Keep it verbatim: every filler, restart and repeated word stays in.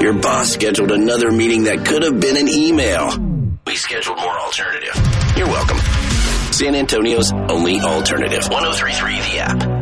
Your boss scheduled another meeting that could have been an email. We scheduled more alternative. You're welcome. San Antonio's only alternative. one oh three point three The App.